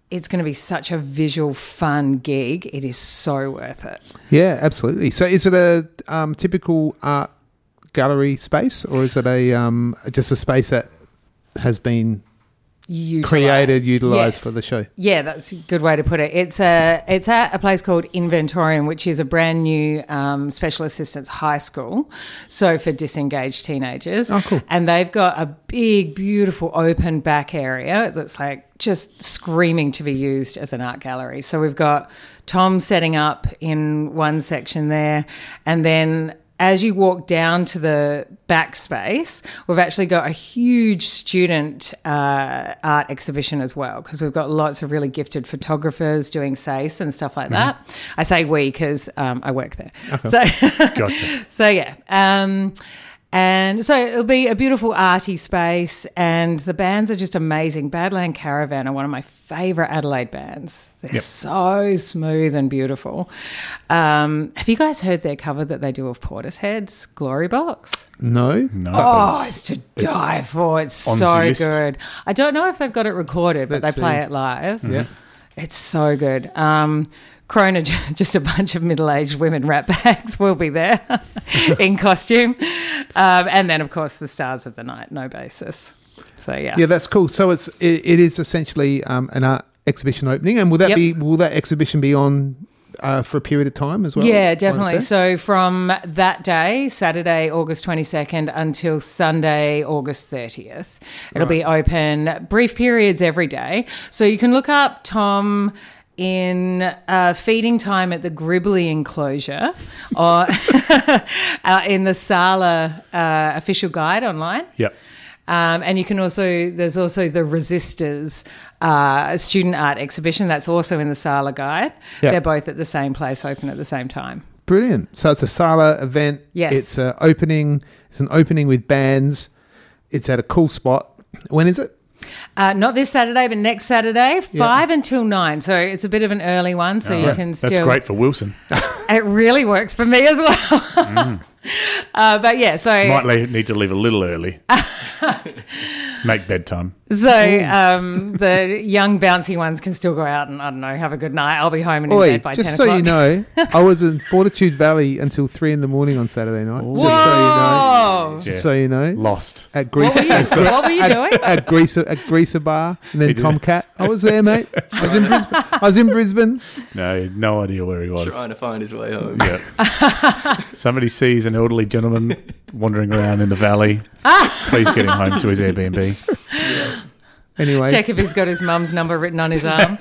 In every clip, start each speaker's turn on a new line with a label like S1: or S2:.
S1: it's going to be such a visual, fun gig. It is so worth it.
S2: Yeah, absolutely. So is it a typical art gallery space, or is it a just a space that has been utilised for the show?
S1: Yeah, that's a good way to put it. It's at a place called Inventorium, which is a brand new special assistance high school, so for disengaged teenagers.
S2: Oh, cool.
S1: And they've got a big, beautiful open back area that's like just screaming to be used as an art gallery. So we've got Tom setting up in one section there, and then as you walk down to the back space, we've actually got a huge student art exhibition as well, because we've got lots of really gifted photographers doing SACE and stuff like that. I say we because I work there. Okay. So,
S3: gotcha.
S1: So, yeah. And so it'll be a beautiful arty space, and the bands are just amazing. Badland Caravan are one of my favourite Adelaide bands. They're so smooth and beautiful. Have you guys heard their cover that they do of Portishead's Glory Box?
S2: No.
S1: Oh, it's to die for. It's so good. I don't know if they've got it recorded, but they play it live.
S2: Yeah.
S1: It's so good. Corona, just a bunch of middle-aged women ratbags will be there in costume. And then, of course, the stars of the night, No Basis. So, yes.
S2: Yeah, that's cool. So it is essentially an art exhibition opening. And will that exhibition be on for a period of time as well?
S1: Yeah, definitely. So from that day, Saturday, August 22nd, until Sunday, August 30th, it'll be open, brief periods every day. So you can look up Tom in feeding time at the Gribbly enclosure or in the Sala official guide online.
S3: Yep.
S1: And you can there's also the Resistors student art exhibition that's also in the Sala guide.
S2: Yep.
S1: They're both at the same place, open at the same time.
S2: Brilliant. So it's a Sala event.
S1: Yes.
S2: It's an opening. It's an opening with bands. It's at a cool spot. When is it?
S1: Not this Saturday, but next Saturday, 5 until 9. So it's a bit of an early one, so you can still...
S3: That's great for Wilson.
S1: It really works for me as well. But yeah, so...
S3: Might need to leave a little early. Make bedtime.
S1: So the young bouncy ones can still go out and, I don't know, have a good night. I'll be home and in bed by 10 o'clock.
S2: Just so you know, I was in Fortitude Valley until 3 a.m. on Saturday night.
S1: Whoa!
S2: Just so you know.
S3: Lost.
S2: At Grease,
S1: what were you doing?
S2: At Greaser Bar and then Tomcat. I was there, mate. I was in Brisbane.
S3: No, no idea where he was.
S4: Trying to find his way home.
S3: Yeah. Somebody sees an elderly gentleman wandering around in the valley. Please get him home to his Airbnb.
S4: Yeah.
S2: Anyway,
S1: check if he's got his mum's number written on his arm,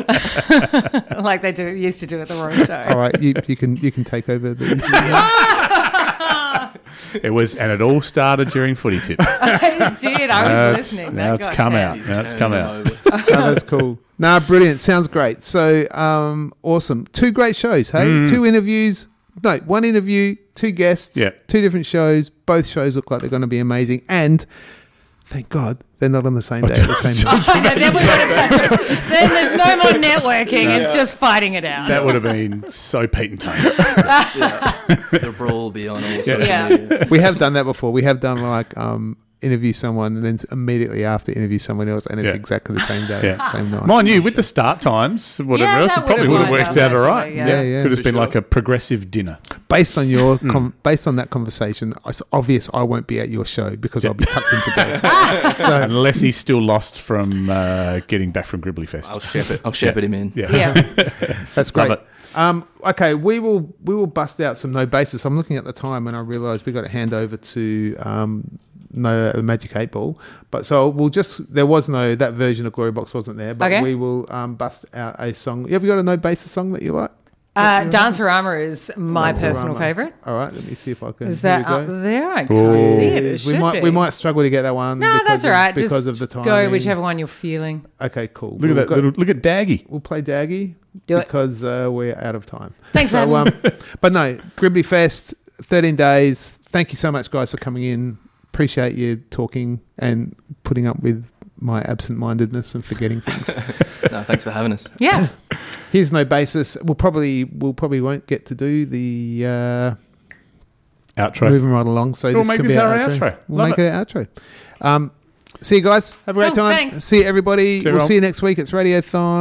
S1: like they used to do at the Royal Show.
S2: All right, you can take over the interview.
S3: It all started during Footy Tips.
S1: It did. I was listening.
S3: Now it's come out.
S2: That's cool. Nah, brilliant. Sounds great. So, awesome. 2 great shows, hey? 2 interviews. No, 1 interview, 2 guests, 2 different shows. Both shows look like they're going to be amazing. And thank God they're not on the same day at the same time.
S1: Then there's no more networking. No. It's just fighting it out.
S3: That would have been so Pete and Tones.
S4: The brawl will be on all social media.
S2: We have done that before. We have done like interview someone and then immediately after interview someone else, and it's exactly the same day, same night.
S3: Mind you, with the start times, whatever else, it probably would have worked out all right.
S2: Yeah.
S3: Could have been like a progressive dinner.
S2: Based on your based on that conversation, it's obvious I won't be at your show because I'll be tucked into bed.
S3: So, unless he's still lost from getting back from Gribbly Fest.
S4: I'll shepherd him in.
S1: Yeah.
S2: That's great.
S3: Love it.
S2: Okay, we will bust out some No Basis. I'm looking at the time and I realised we got to hand over to the Magic 8 Ball, but so there was no, that version of Glory Box wasn't there, but we will bust out a song. Have you got a No Basis song that you like?
S1: Dancerama is my personal favourite.
S2: All right, let me see if I can.
S1: Is that up there? I can't see it.
S2: We might struggle to get that one.
S1: No, that's all right.
S2: Because of the time.
S1: Go whichever one you're feeling.
S2: Okay, cool.
S3: Look at that. Look at Daggy.
S2: We'll play Daggy because we're out of time.
S1: Thanks, man.
S2: But no, Gribbly Fest, 13 days. Thank you so much, guys, for coming in. Appreciate you talking and putting up with my absent-mindedness and forgetting things.
S4: No, thanks for having us.
S1: Yeah.
S2: Here's No Basis. We'll probably won't get to do the
S3: outro.
S2: Moving right along. So
S3: we'll make this our outro.
S2: We'll make it our outro. See you guys. Have a great time.
S1: Thanks.
S2: See you, everybody.
S3: See you,
S2: we'll
S3: Rob.
S2: see you next week. It's Radiothon.